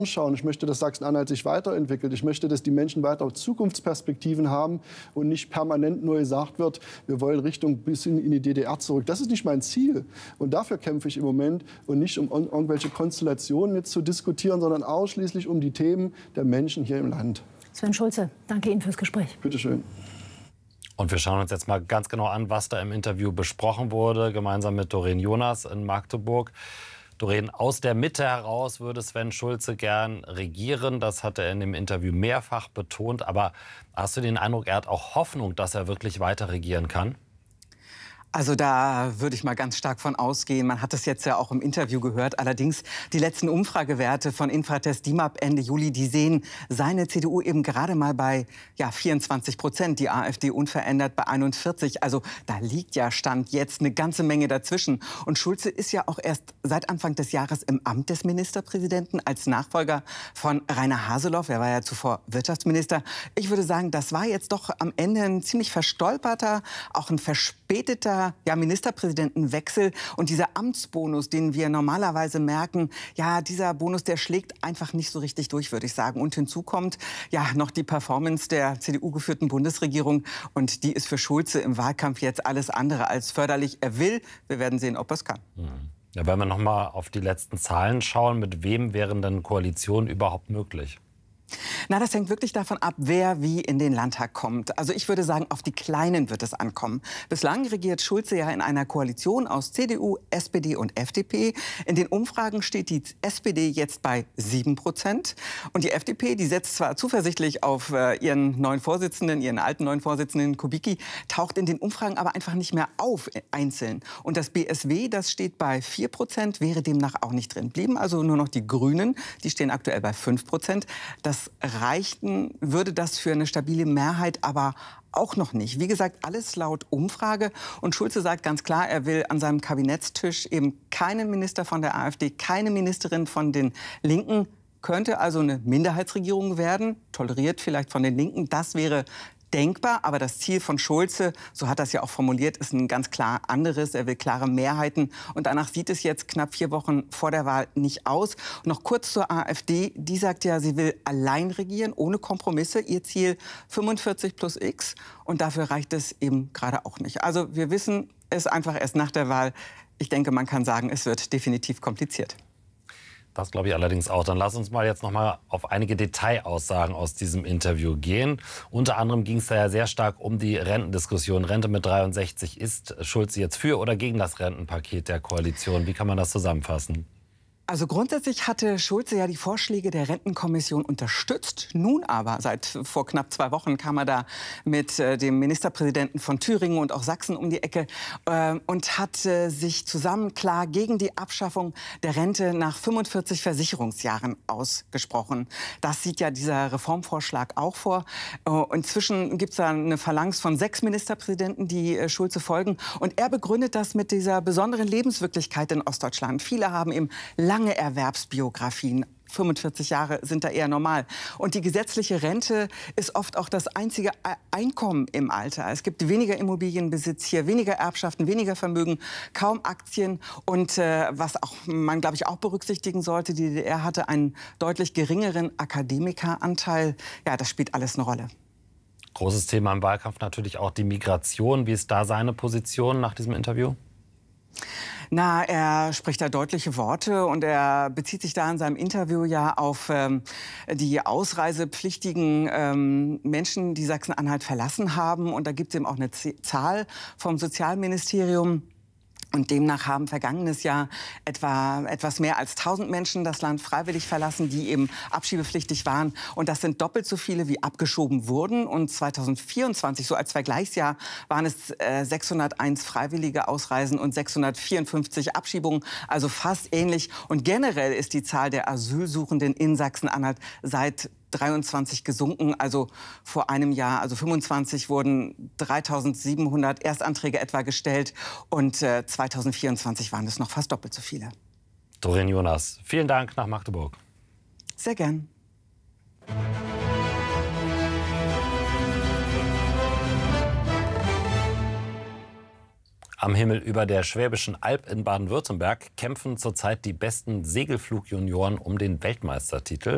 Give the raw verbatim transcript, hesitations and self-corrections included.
schauen. Ich möchte, dass Sachsen-Anhalt sich weiterentwickelt. Ich möchte, dass die Menschen weiter Zukunftsperspektiven haben und nicht permanent nur gesagt wird, wir wollen Richtung bis in die D D R zurück. Das ist nicht mein Ziel. Und dafür kämpfe ich im Moment und nicht um irgendwelche Konstellationen jetzt zu diskutieren, sondern ausschließlich um die Themen der Menschen hier im Land. Sven Schulze, danke Ihnen fürs Gespräch. Bitte schön. Und wir schauen uns jetzt mal ganz genau an, was da im Interview besprochen wurde, gemeinsam mit Doreen Jonas in Magdeburg. Doreen, aus der Mitte heraus würde Sven Schulze gern regieren. Das hat er in dem Interview mehrfach betont. Aber hast du den Eindruck, er hat auch Hoffnung, dass er wirklich weiter regieren kann? Also da würde ich mal ganz stark von ausgehen. Man hat es jetzt ja auch im Interview gehört. Allerdings die letzten Umfragewerte von Infratest D I M A P Ende Juli, die sehen seine C D U eben gerade mal bei ja, vierundzwanzig Prozent, die AfD unverändert bei einundvierzig. Also da liegt ja Stand jetzt eine ganze Menge dazwischen. Und Schulze ist ja auch erst seit Anfang des Jahres im Amt des Ministerpräsidenten als Nachfolger von Rainer Haseloff. Er war ja zuvor Wirtschaftsminister. Ich würde sagen, das war jetzt doch am Ende ein ziemlich verstolperter, auch ein verspäteter ja, Ministerpräsidentenwechsel. Und dieser Amtsbonus, den wir normalerweise merken, ja, dieser Bonus, der schlägt einfach nicht so richtig durch, würde ich sagen. Und hinzu kommt ja noch die Performance der C D U-geführten Bundesregierung. Und die ist für Schulze im Wahlkampf jetzt alles andere als förderlich. Er will, wir werden sehen, ob er es kann. Mhm. Ja, wenn wir noch mal auf die letzten Zahlen schauen, mit wem wären denn Koalitionen überhaupt möglich? Na, das hängt wirklich davon ab, wer wie in den Landtag kommt. Also ich würde sagen, auf die Kleinen wird es ankommen. Bislang regiert Schulze ja in einer Koalition aus C D U, S P D und F D P. In den Umfragen steht die S P D jetzt bei sieben Prozent. Und die F D P, die setzt zwar zuversichtlich auf äh, ihren neuen Vorsitzenden, ihren alten neuen Vorsitzenden Kubicki, taucht in den Umfragen aber einfach nicht mehr auf einzeln. Und das B S W, das steht bei vier Prozent, wäre demnach auch nicht drin. Blieben also nur noch die Grünen, die stehen aktuell bei fünf Prozent. Das reichten, würde das für eine stabile Mehrheit aber auch noch nicht. Wie gesagt, alles laut Umfrage. Und Schulze sagt ganz klar, er will an seinem Kabinettstisch eben keinen Minister von der AfD, keine Ministerin von den Linken. Könnte also eine Minderheitsregierung werden, toleriert vielleicht von den Linken. Das wäre denkbar, aber das Ziel von Schulze, so hat er es ja auch formuliert, ist ein ganz klar anderes. Er will klare Mehrheiten und danach sieht es jetzt knapp vier Wochen vor der Wahl nicht aus. Und noch kurz zur AfD, die sagt ja, sie will allein regieren, ohne Kompromisse. Ihr Ziel fünfundvierzig plus X und dafür reicht es eben gerade auch nicht. Also wir wissen es einfach erst nach der Wahl. Ich denke, man kann sagen, es wird definitiv kompliziert. Das glaube ich allerdings auch. Dann lass uns mal jetzt noch mal auf einige Detailaussagen aus diesem Interview gehen. Unter anderem ging es da ja sehr stark um die Rentendiskussion. Rente mit dreiundsechzig. Ist Schulze jetzt für oder gegen das Rentenpaket der Koalition? Wie kann man das zusammenfassen? Also grundsätzlich hatte Schulze ja die Vorschläge der Rentenkommission unterstützt. Nun aber, seit vor knapp zwei Wochen kam er da mit äh, dem Ministerpräsidenten von Thüringen und auch Sachsen um die Ecke äh, und hat äh, sich zusammen klar gegen die Abschaffung der Rente nach fünfundvierzig Versicherungsjahren ausgesprochen. Das sieht ja dieser Reformvorschlag auch vor. Äh, inzwischen gibt es da eine Phalanx von sechs Ministerpräsidenten, die äh, Schulze folgen. Und er begründet das mit dieser besonderen Lebenswirklichkeit in Ostdeutschland. Viele haben eben lange Erwerbsbiografien. fünfundvierzig Jahre sind da eher normal. Und die gesetzliche Rente ist oft auch das einzige Einkommen im Alter. Es gibt weniger Immobilienbesitz hier, weniger Erbschaften, weniger Vermögen, kaum Aktien. Und äh, was auch, man, glaube ich, auch berücksichtigen sollte, die D D R hatte einen deutlich geringeren Akademikeranteil. Ja, das spielt alles eine Rolle. Großes Thema im Wahlkampf natürlich auch die Migration. Wie ist da seine Position nach diesem Interview? Na, er spricht da deutliche Worte und er bezieht sich da in seinem Interview ja auf ähm, die ausreisepflichtigen ähm, Menschen, die Sachsen-Anhalt verlassen haben. Und da gibt es eben auch eine Z- Zahl vom Sozialministerium. Und demnach haben vergangenes Jahr etwa etwas mehr als tausend Menschen das Land freiwillig verlassen, die eben abschiebepflichtig waren. Und das sind doppelt so viele, wie abgeschoben wurden. Und zweitausendvierundzwanzig, so als Vergleichsjahr, waren es äh, sechshunderteins freiwillige Ausreisen und sechshundertvierundfünfzig Abschiebungen. Also fast ähnlich. Und generell ist die Zahl der Asylsuchenden in Sachsen-Anhalt seit dreiundzwanzig gesunken, also vor einem Jahr, also fünfundzwanzig wurden dreitausendsiebenhundert Erstanträge etwa gestellt und äh, zweitausendvierundzwanzig waren es noch fast doppelt so viele. Doreen Jonas, vielen Dank nach Magdeburg. Sehr gern. Am Himmel über der Schwäbischen Alb in Baden-Württemberg kämpfen zurzeit die besten Segelflugjunioren um den Weltmeistertitel.